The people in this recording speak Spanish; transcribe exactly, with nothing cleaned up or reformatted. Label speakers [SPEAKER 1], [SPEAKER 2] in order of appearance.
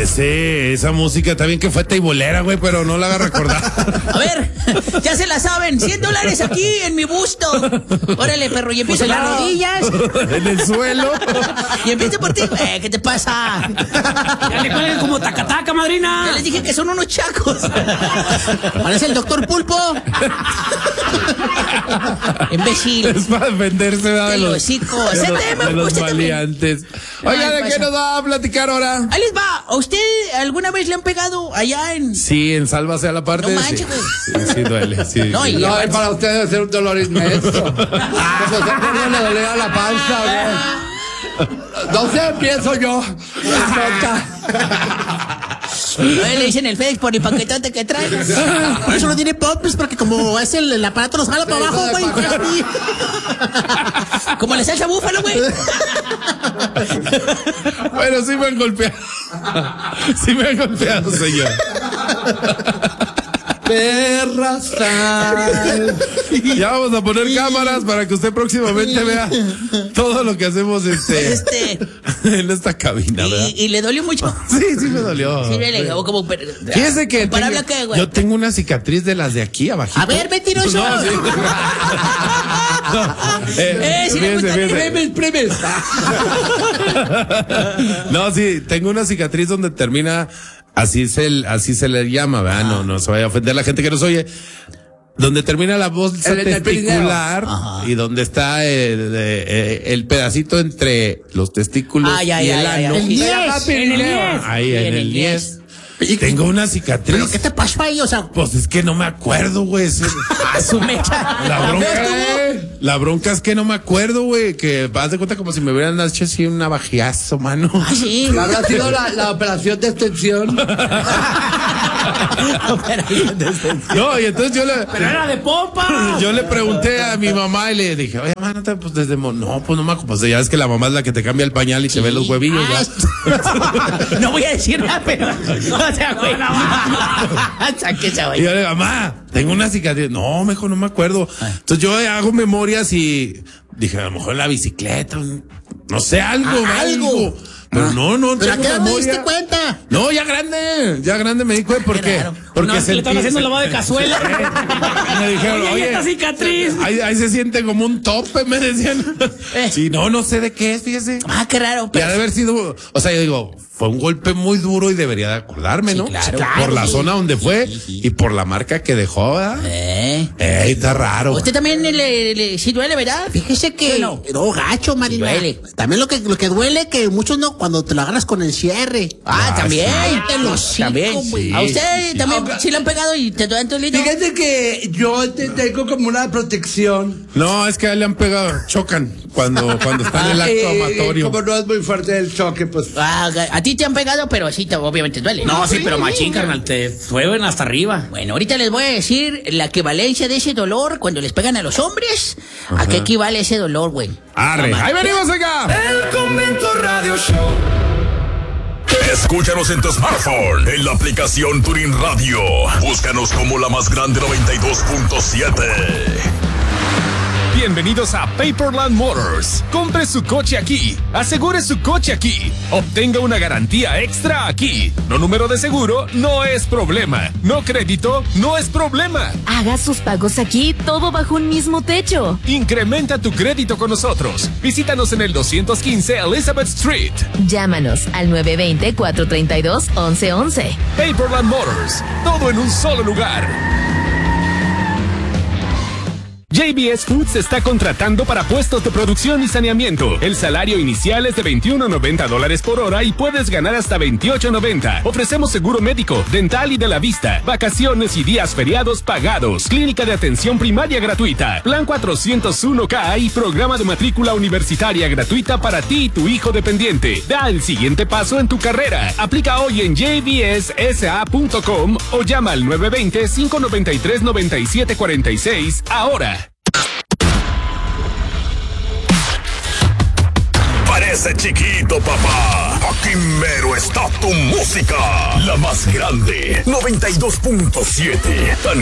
[SPEAKER 1] Ese, esa música está bien que fue teibolera, güey, pero no la haga recordar.
[SPEAKER 2] A ver, ya se la saben, cien dólares aquí en mi busto. Órale, perro, y empieza en las rodillas.
[SPEAKER 1] En el suelo.
[SPEAKER 2] Y empieza por ti. Eh, ¿qué te pasa?
[SPEAKER 3] Ya le cuelguen como tacataca, madrina.
[SPEAKER 2] Ya les dije que son unos chacos. Parece el doctor Pulpo. Imbécil.
[SPEAKER 1] Es para defenderse, ¿verdad? De los, de los, de los maleantes. Oiga, ¿de qué nos va a platicar ahora?
[SPEAKER 2] Ahí les va. ¿A usted alguna vez le han pegado allá en...?
[SPEAKER 1] Sí, en Sálvase a la parte.
[SPEAKER 2] No manches, güey.
[SPEAKER 1] Sí, sí, sí, duele, sí.
[SPEAKER 4] No, y no, para usted debe ser un dolor inmenso. Como se le dolía la panza, güey. No sé, pienso yo.
[SPEAKER 2] No le dicen el FedEx por el paquetote que trae.
[SPEAKER 5] Por eso no tiene popes, porque como es el, el aparato nos jala para abajo, güey.
[SPEAKER 2] Como la salsa búfalo, güey.
[SPEAKER 1] Bueno, sí me han golpeado. Sí me han golpeado, señor.
[SPEAKER 4] Perra sal.
[SPEAKER 1] Ya vamos a poner cámaras para que usted próximamente vea todo lo que hacemos este,
[SPEAKER 2] este
[SPEAKER 1] en esta cabina, ¿verdad?
[SPEAKER 2] ¿Y, y le dolió mucho?
[SPEAKER 1] Sí, sí me dolió.
[SPEAKER 2] Sí, le como, como
[SPEAKER 1] fíjese que tengo, qué, yo tengo una cicatriz de las de aquí abajito.
[SPEAKER 2] A ver, mentiroso. No, sí.
[SPEAKER 1] No, eh, eh, sí, fíjese, fíjese.
[SPEAKER 4] Premes, premes.
[SPEAKER 1] No, sí, tengo una cicatriz donde termina. Así se, así se le llama, ¿verdad? Ah. No, no se vaya a ofender la gente que nos oye. Donde termina la bolsa el testicular y donde está el, el, el pedacito entre los testículos
[SPEAKER 2] ay, ay,
[SPEAKER 1] y
[SPEAKER 2] ay,
[SPEAKER 1] el
[SPEAKER 2] ay,
[SPEAKER 1] ano.
[SPEAKER 2] Ay,
[SPEAKER 5] el niés.
[SPEAKER 3] En el niés.
[SPEAKER 1] Ahí, en, en el niés. Y tengo una cicatriz.
[SPEAKER 5] ¿Pero qué te pasó ahí? O sea,
[SPEAKER 1] pues es que no me acuerdo, güey.
[SPEAKER 2] A su mecha.
[SPEAKER 1] La bronca, la bronca es que no me acuerdo, güey. Que vas de cuenta como si me hubieran hecho así un navajiazo, mano.
[SPEAKER 2] Ah, sí.
[SPEAKER 4] ¿Habrá sido la, la operación de extensión?
[SPEAKER 2] Operación de extensión.
[SPEAKER 1] No, y entonces yo le.
[SPEAKER 3] Pero era de pompa.
[SPEAKER 1] Yo le pregunté a mi mamá y le dije, oye, mamá, no, pues desde. No, pues no me acuerdo. Pues ya es que la mamá es la que te cambia el pañal y sí. Te ve los huevillos,
[SPEAKER 2] ah, ya. No voy a decir nada, pero. O sea, güey.
[SPEAKER 1] Y yo le digo, mamá, tengo una cicatriz. No, mejor no me acuerdo. Entonces yo hago memorias y dije, a lo mejor en la bicicleta, no sé, algo,
[SPEAKER 5] ah,
[SPEAKER 1] algo.
[SPEAKER 5] algo.
[SPEAKER 1] Pero no, no,
[SPEAKER 5] ¿pero a qué me diste cuenta?
[SPEAKER 1] No, ya grande, ya grande me di cuenta. ¿Por qué? Porque
[SPEAKER 3] no,
[SPEAKER 1] se
[SPEAKER 3] le están haciendo lavado de cazuela.
[SPEAKER 1] Me dijeron, oye,
[SPEAKER 3] oye esta cicatriz.
[SPEAKER 1] Ahí, ahí se siente como un tope, me decían.
[SPEAKER 2] Eh.
[SPEAKER 1] Sí, no, no sé de qué es, fíjese.
[SPEAKER 2] Ah, qué raro.
[SPEAKER 1] Pero... Ya de haber sido, o sea, yo digo, fue un golpe muy duro y debería de acordarme,
[SPEAKER 2] sí,
[SPEAKER 1] ¿no?
[SPEAKER 2] Claro,
[SPEAKER 1] por
[SPEAKER 2] claro,
[SPEAKER 1] la
[SPEAKER 2] sí.
[SPEAKER 1] zona donde fue sí, sí. Y por la marca que dejó, ¿verdad?
[SPEAKER 2] Eh.
[SPEAKER 1] Eh, está raro.
[SPEAKER 2] Usted también le, le sí duele, ¿verdad?
[SPEAKER 5] Fíjese que no, no gacho, Marina. Sí duele. También lo que lo que duele que muchos no cuando te lo agarras con el cierre.
[SPEAKER 2] Ah, ah también.
[SPEAKER 5] Sí. Te lo cico,
[SPEAKER 2] también. Sí, a usted sí, también sí. sí le han pegado y te duele tolito.
[SPEAKER 4] Fíjate que yo te tengo como una protección.
[SPEAKER 1] No, es que a él le han pegado, chocan cuando cuando está en el acto
[SPEAKER 4] eh,
[SPEAKER 1] amatorio.
[SPEAKER 4] Como no es muy fuerte el choque, pues.
[SPEAKER 2] Ah, a ti te han pegado, pero sí, te, obviamente duele.
[SPEAKER 3] No, sí, pero machín, carnal, te suben hasta arriba.
[SPEAKER 2] Bueno, ahorita les voy a decir la equivalencia de ese dolor cuando les pegan a los hombres. Ajá. ¿A qué equivale ese dolor, güey?
[SPEAKER 1] Arre, ahí venimos acá.
[SPEAKER 6] El Convento Radio Show. Escúchanos en tu smartphone, en la aplicación Tuning Radio. Búscanos como la más grande noventa y dos punto siete.
[SPEAKER 7] Bienvenidos a Paperland Motors. Compre su coche aquí. Asegure su coche aquí. Obtenga una garantía extra aquí. No número de seguro, no es problema. No crédito, no es problema.
[SPEAKER 8] Haga sus pagos aquí, todo bajo un mismo techo.
[SPEAKER 7] Incrementa tu crédito con nosotros. Visítanos en el doscientos quince Elizabeth Street.
[SPEAKER 8] Llámanos al nueve dos cero, cuatro tres dos, once once.
[SPEAKER 7] Paperland Motors. Todo en un solo lugar. J B S Foods está contratando para puestos de producción y saneamiento. El salario inicial es de veintiuno noventa dólares por hora y puedes ganar hasta veintiocho noventa. Ofrecemos seguro médico, dental y de la vista, vacaciones y días feriados pagados, clínica de atención primaria gratuita, plan cuatrocientos uno K y programa de matrícula universitaria gratuita para ti y tu hijo dependiente. Da el siguiente paso en tu carrera. Aplica hoy en j b s s a punto com o llama al nueve dos cero, cinco nueve tres, nueve siete cuatro seis ahora.
[SPEAKER 6] Parece chiquito, papá. Aquí mero está tu música. La más grande, noventa y dos punto siete. Tan